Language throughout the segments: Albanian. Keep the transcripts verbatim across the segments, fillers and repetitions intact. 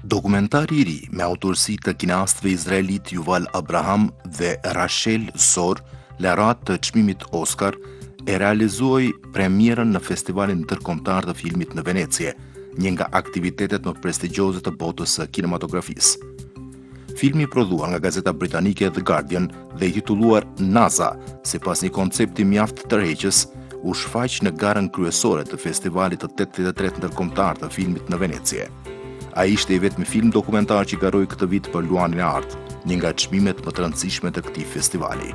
Dokumentari i ri me autorsi të kinastëve izraelit Yuval Abraham dhe Rachel Zor, laureat të çmimit Oscar, e realizoi premierën në Festivalin Ndërkombëtar të Filmit në Venecie, një nga aktivitetet më prestigjioze të botës së kinematografisë. Filmi i prodhuar nga gazeta britanike The Guardian dhe i titulluar NASA, sipas një koncepti mjaft tërheqës, u shfaq në garën kryesore të festivalit të tetëdhjetë e tretë ndërkombëtar të filmit në Venecie. Ai ishte i vetmi film dokumentar që garoi këtë vit për Luanin e Artë, një nga çmimet më të rëndësishme të këtij festivali.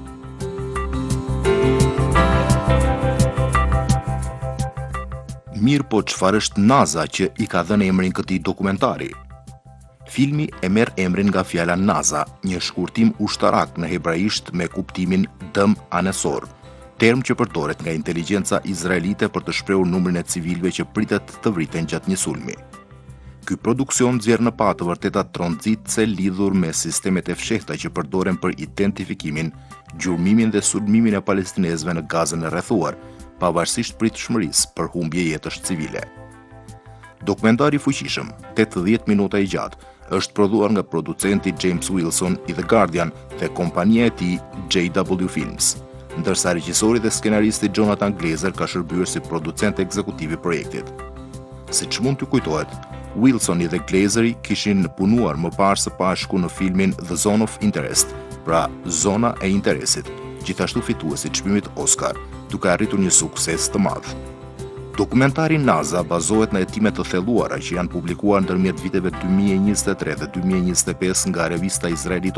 Mirë, po çfarë është NASA që i ka dhënë emrin këtij dokumentari? Filmi e merr emrin nga fjala NASA, një shkurtim ushtarak në hebraisht me kuptimin dëm anesor, term që përdoret nga inteligjenca izraelite për të shprehur numrin e civilëve që pritet të vriten gjatë një sulmi. Ky produksion nxjerr në pa të vërteta tronxitse lidhur me sistemet e fshehta që përdoren për identifikimin, gjurmimin dhe sulmimin e palestinezëve në Gazën e rrethuar, pavarësisht pritshmërisë për humbje jetësh civile. Dokumentari i fuqishëm, tetëdhjetë minuta i gjatë, është prodhuar nga producenti James Wilson i The Guardian dhe kompania e tij J W Films, ndërsa regjisori dhe skenaristi Jonathan Glazer ka shërbyer si producent ekzekutiv i projektit. Siç mund t'ju kujtohet, Wilsoni dhe Glazeri kishin punuar më parë së bashku në filmin The Zone of Interest, pra Zona e Interesit, gjithashtu fituesi i çmimit Oscar, duke arritur një sukses të madh. Dokumentari NASA bazohet në hetime të thelluara që janë publikuar ndërmjet viteve dy mijë e njëzet e tre dhe dy mijë e njëzet e pesë nga revista izraelite